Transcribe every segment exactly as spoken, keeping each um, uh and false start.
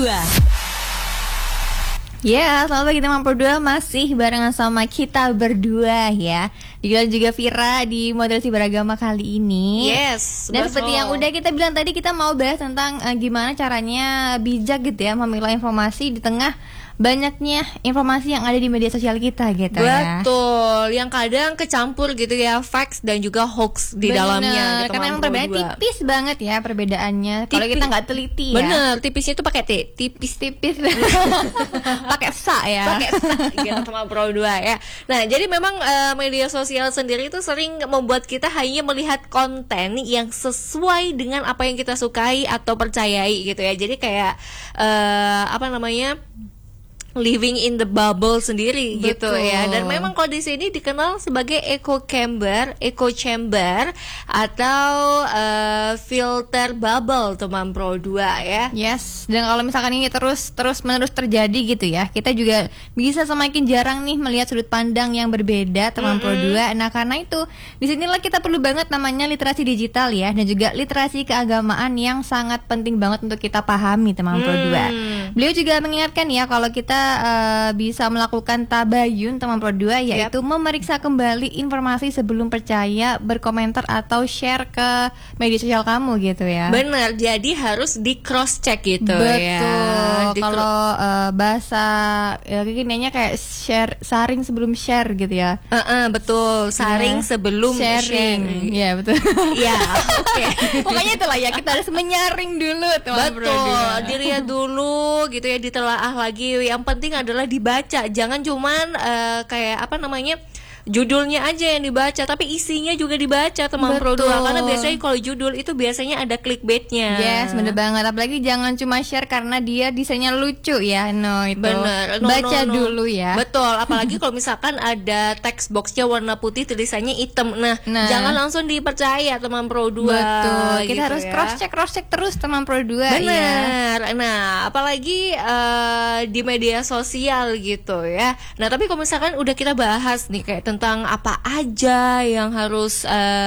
berdua. Ya, selamat pagi teman berdua, masih barengan sama kita berdua ya. Juga juga Vira di Moderasi Beragama kali ini. Yes. Dan seperti yang udah kita bilang tadi, kita mau bahas tentang uh, gimana caranya bijak gitu ya memilah informasi di tengah banyaknya informasi yang ada di media sosial kita gitu. Betul, ya. Betul, yang kadang kecampur gitu ya, facts dan juga hoax di Bener, dalamnya gitu. Karena emang perbedaannya tipis banget ya perbedaannya. Kalau kita nggak teliti ya. Bener, tipisnya tuh pakai T, tipis-tipis. Pakai sa ya. Pakai sa gitu sama Pro dua ya. Nah, jadi memang uh, media sosial sendiri itu sering membuat kita hanya melihat konten yang sesuai dengan apa yang kita sukai atau percayai gitu ya. Jadi kayak uh, apa namanya? living in the bubble sendiri. Betul. Gitu ya. Dan memang kalau di sini dikenal sebagai echo chamber, echo chamber atau uh, filter bubble teman Pro dua ya. Yes, dan kalau misalkan ini terus terus menerus terjadi gitu ya, kita juga bisa semakin jarang nih melihat sudut pandang yang berbeda teman mm-hmm. Pro dua. Nah, karena itu disinilah kita perlu banget namanya literasi digital ya, dan juga literasi keagamaan yang sangat penting banget untuk kita pahami teman mm. Pro dua. Beliau juga mengingatkan ya kalau kita Uh, bisa melakukan tabayun teman Pro dua, yaitu yep. memeriksa kembali informasi sebelum percaya, berkomentar atau share ke media sosial kamu gitu ya. Benar, jadi harus di cross check gitu. Betul. Ya. Kalau uh, bahasa ya, kayaknya kayak share, saring sebelum share gitu ya. Uh-uh, betul, saring yeah. sebelum sharing. Iya betul. Iya, oke. Pokoknya itulah ya, kita harus menyaring dulu teman Pro dua. Betul, dilihat dulu gitu ya, ditelaah lagi. Yang penting adalah dibaca, jangan cuman uh, kayak apa namanya judulnya aja yang dibaca, tapi isinya juga dibaca teman Pro dua. Karena biasanya kalau judul itu biasanya ada clickbaitnya. Yes, bener banget. Apalagi jangan cuma share karena dia desainnya lucu ya. No, itu bener. No, baca no, no. dulu ya. Betul, apalagi kalau misalkan ada text boxnya warna putih, tulisannya hitam. Nah, nah, jangan langsung dipercaya teman Pro dua. Betul, kita gitu harus ya. cross check cross check terus teman Pro dua. Bener. Ya. Nah, apalagi uh, di media sosial gitu ya. Nah, tapi kalau misalkan udah kita bahas nih kayak tentang apa aja yang harus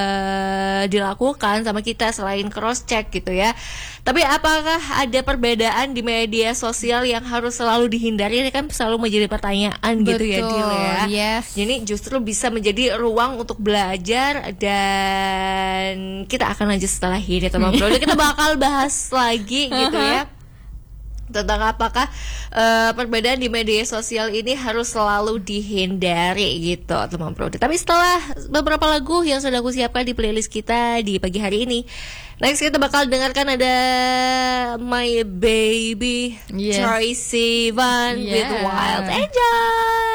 uh, dilakukan sama kita selain cross check gitu ya. Tapi apakah ada perbedaan di media sosial yang harus selalu dihindari? Ini kan selalu menjadi pertanyaan. Betul, gitu ya, Dil ya. Yes. Jadi justru bisa menjadi ruang untuk belajar, dan kita akan lanjut setelah ini teman Pro. Kita bakal bahas lagi gitu ya, tentang apakah uh, perbedaan di media sosial ini harus selalu dihindari gitu teman Pro. Tapi setelah beberapa lagu yang sudah aku siapkan di playlist kita di pagi hari ini, next kita bakal dengarkan ada My Baby, yes. Troye Sivan, yeah. with Wild Angel.